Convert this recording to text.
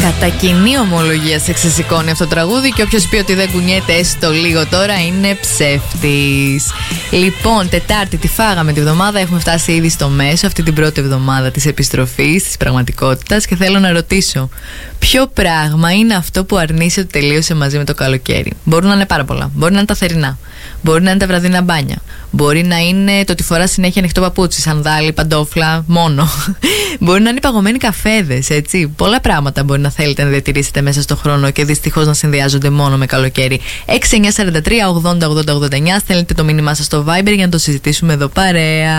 Κατά κοινή ομολογία σε ξεσηκώνει αυτό το τραγούδι και όποιος πει ότι δεν κουνιέται έστω λίγο τώρα είναι ψεύτης. Λοιπόν, Τετάρτη τη φάγαμε τη βδομάδα, έχουμε φτάσει ήδη στο μέσο αυτή την πρώτη εβδομάδα της επιστροφής, της πραγματικότητας και θέλω να ρωτήσω ποιο πράγμα είναι αυτό που αρνείσαι ότι τελείωσε μαζί με το καλοκαίρι. Μπορούν να είναι πάρα πολλά. Μπορεί να είναι τα θερινά, μπορεί να είναι τα βραδινά μπάνια, μπορεί να είναι το ότι φορά συνέχεια ανοιχτό παπούτσι, σανδάλι, παντόφλα, μόνο. Μπορεί να είναι παγωμένοι καφέδες, έτσι. Πολλά πράγματα μπορεί να θέλετε να διατηρήσετε μέσα στον χρόνο και δυστυχώς να συνδυάζονται μόνο με καλοκαίρι. 6943 80 80 89. Στέλνετε το μήνυμά σας στο Viber για να το συζητήσουμε εδώ παρέα.